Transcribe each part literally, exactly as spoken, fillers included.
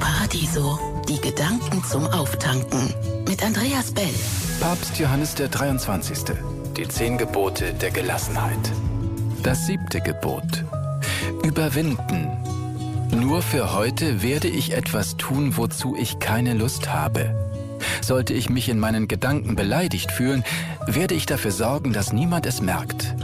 Paradiso. Die Gedanken zum Auftanken. Mit Andreas Bell. Papst Johannes der dreiundzwanzigste. Die zehn Gebote der Gelassenheit. Das siebte Gebot. Überwinden. Nur für heute werde ich etwas tun, wozu ich keine Lust habe. Sollte ich mich in meinen Gedanken beleidigt fühlen, werde ich dafür sorgen, dass niemand es merkt.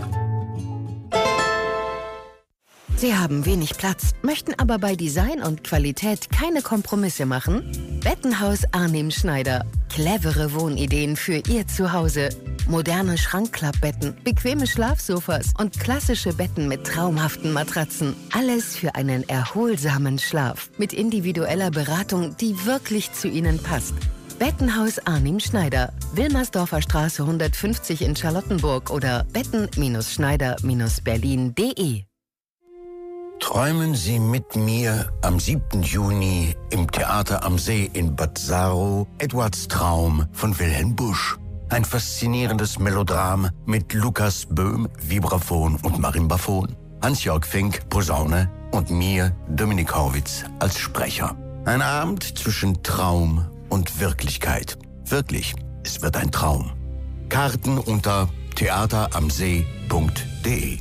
Sie haben wenig Platz, möchten aber bei Design und Qualität keine Kompromisse machen? Bettenhaus Arnim Schneider. Clevere Wohnideen für Ihr Zuhause. Moderne Schrankklappbetten, bequeme Schlafsofas und klassische Betten mit traumhaften Matratzen. Alles für einen erholsamen Schlaf. Mit individueller Beratung, die wirklich zu Ihnen passt. Bettenhaus Arnim Schneider. Wilmersdorfer Straße hundertfünfzig in Charlottenburg oder betten Schneider Berlin punkt de. Träumen Sie mit mir am siebten Juni im Theater am See in Bad Saro Edwards Traum von Wilhelm Busch. Ein faszinierendes Melodram mit Lukas Böhm, Vibraphon und Marimbaphon, Hans-Jörg Fink, Posaune und mir, Dominik Horwitz, als Sprecher. Ein Abend zwischen Traum und Wirklichkeit. Wirklich, es wird ein Traum. Karten unter theater am see punkt de.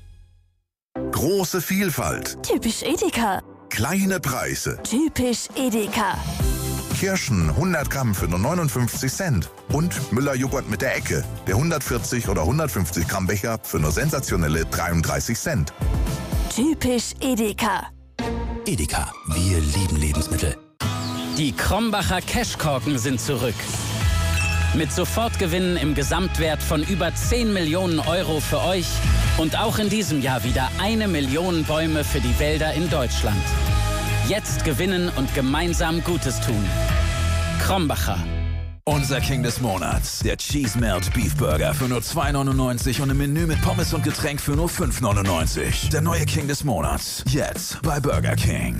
Große Vielfalt. Typisch Edeka. Kleine Preise. Typisch Edeka. Kirschen hundert Gramm für nur neunundfünfzig Cent. Und Müller-Joghurt mit der Ecke. Der hundertvierzig oder hundertfünfzig Gramm Becher für nur sensationelle dreiunddreißig Cent. Typisch Edeka. Edeka, wir lieben Lebensmittel. Die Krombacher Cashkorken sind zurück. Mit Sofortgewinnen im Gesamtwert von über zehn Millionen Euro für euch und auch in diesem Jahr wieder eine Million Bäume für die Wälder in Deutschland. Jetzt gewinnen und gemeinsam Gutes tun. Krombacher. Unser King des Monats, der Cheese Melt Beef Burger für nur zwei neunundneunzig und im Menü mit Pommes und Getränk für nur fünf neunundneunzig. Der neue King des Monats, jetzt bei Burger King.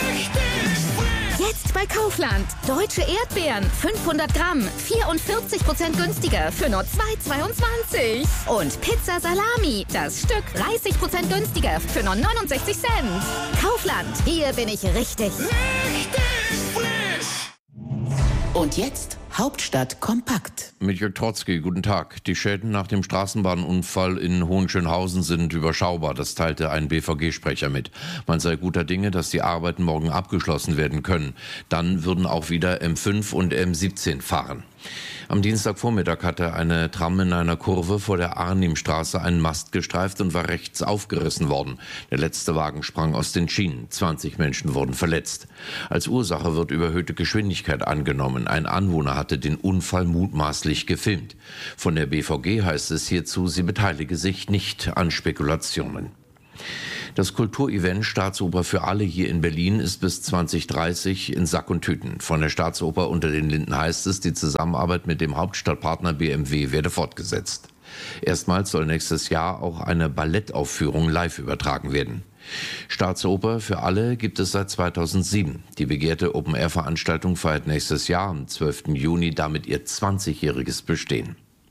Jetzt bei Kaufland. Deutsche Erdbeeren, fünfhundert Gramm, vierundvierzig Prozent günstiger für nur zwei zweiundzwanzig. Und Pizza Salami, das Stück dreißig Prozent günstiger für nur neunundsechzig Cent. Kaufland, hier bin ich richtig. Richtig frisch. Und jetzt Hauptstadt kompakt. Mit Jörg Trotzki, guten Tag. Die Schäden nach dem Straßenbahnunfall in Hohenschönhausen sind überschaubar. Das teilte ein B V G-Sprecher mit. Man sei guter Dinge, dass die Arbeiten morgen abgeschlossen werden können. Dann würden auch wieder M fünf und M siebzehn fahren. Am Dienstagvormittag hatte eine Tram in einer Kurve vor der Arnimstraße einen Mast gestreift und war rechts aufgerissen worden. Der letzte Wagen sprang aus den Schienen. zwanzig Menschen wurden verletzt. Als Ursache wird überhöhte Geschwindigkeit angenommen. Ein Anwohner hatte den Unfall mutmaßlich gefilmt. Von der B V G heißt es hierzu, sie beteilige sich nicht an Spekulationen. Das Kulturevent Staatsoper für alle hier in Berlin ist bis zwanzig dreißig in Sack und Tüten. Von der Staatsoper unter den Linden heißt es, die Zusammenarbeit mit dem Hauptstadtpartner B M W werde fortgesetzt. Erstmals soll nächstes Jahr auch eine Ballettaufführung live übertragen werden. Staatsoper für alle gibt es seit zweitausendsieben. Die begehrte Open-Air-Veranstaltung feiert nächstes Jahr am zwölften Juni damit ihr zwanzigjähriges Bestehen.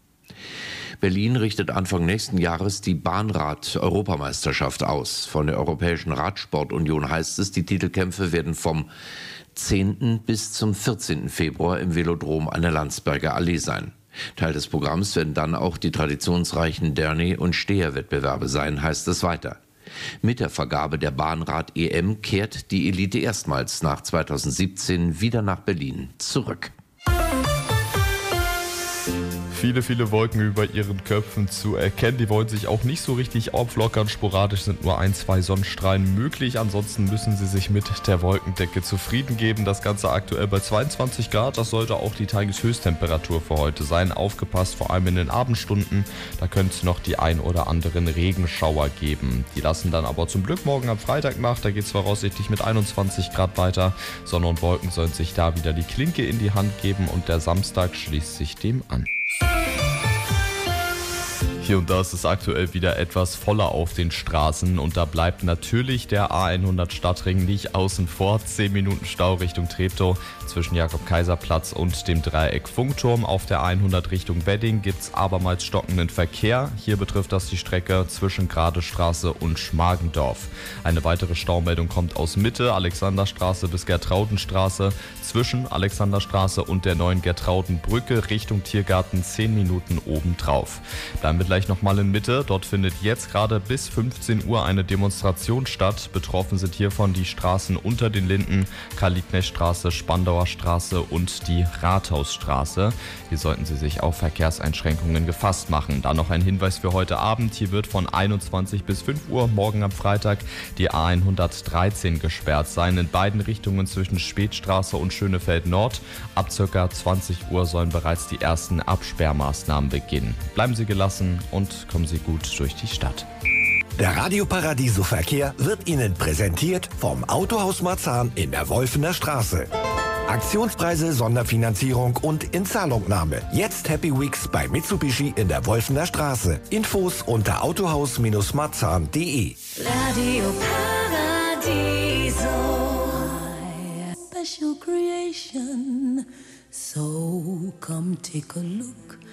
Berlin richtet Anfang nächsten Jahres die Bahnrad-Europameisterschaft aus. Von der Europäischen Radsportunion heißt es, die Titelkämpfe werden vom zehnten bis zum vierzehnten Februar im Velodrom an der Landsberger Allee sein. Teil des Programms werden dann auch die traditionsreichen Derny- und Steherwettbewerbe sein, heißt es weiter. Mit der Vergabe der Bahnrad-E M kehrt die Elite erstmals nach zweitausendsiebzehn wieder nach Berlin zurück. Viele, viele Wolken über ihren Köpfen zu erkennen. Die wollen sich auch nicht so richtig auflockern. Sporadisch sind nur ein, zwei Sonnenstrahlen möglich. Ansonsten müssen sie sich mit der Wolkendecke zufrieden geben. Das Ganze aktuell bei zweiundzwanzig Grad. Das sollte auch die Tageshöchsttemperatur für heute sein. Aufgepasst, vor allem in den Abendstunden. Da könnte es noch die ein oder anderen Regenschauer geben. Die lassen dann aber zum Glück morgen am Freitag nach. Da geht es voraussichtlich mit einundzwanzig Grad weiter. Sonne und Wolken sollen sich da wieder die Klinke in die Hand geben und der Samstag schließt sich dem an. Hier und da ist es aktuell wieder etwas voller auf den Straßen und da bleibt natürlich der A hundert Stadtring nicht außen vor. zehn Minuten Stau Richtung Treptow zwischen Jakob-Kaiser-Platz und dem Dreieck Funkturm. Auf der hundert Richtung Wedding gibt es abermals stockenden Verkehr. Hier betrifft das die Strecke zwischen Gradestraße und Schmargendorf. Eine weitere Staumeldung kommt aus Mitte, Alexanderstraße bis Gertraudenstraße. Zwischen Alexanderstraße und der neuen Gertraudenbrücke Richtung Tiergarten zehn Minuten obendrauf. Bleiben wir gleich nochmal in Mitte. Dort findet jetzt gerade bis fünfzehn Uhr eine Demonstration statt. Betroffen sind hiervon die Straßen unter den Linden, Karl-Liebknecht-Straße, Spandauer Straße und die Rathausstraße. Hier sollten Sie sich auf Verkehrseinschränkungen gefasst machen. Dann noch ein Hinweis für heute Abend. Hier wird von einundzwanzig bis fünf Uhr morgen am Freitag die A hundertdreizehn gesperrt sein. In beiden Richtungen zwischen Spätstraße und Schönefeld Nord. Ab ca. zwanzig Uhr sollen bereits die ersten Absperrmaßnahmen beginnen. Bleiben Sie gelassen und kommen Sie gut durch die Stadt. Der Radio Paradiso Verkehr wird Ihnen präsentiert vom Autohaus Marzahn in der Wolfener Straße. Aktionspreise, Sonderfinanzierung und Inzahlungnahme. Jetzt Happy Weeks bei Mitsubishi in der Wolfener Straße. Infos unter autohaus Marzahn punkt de. Radio Paradiso. My special creation. So come take a look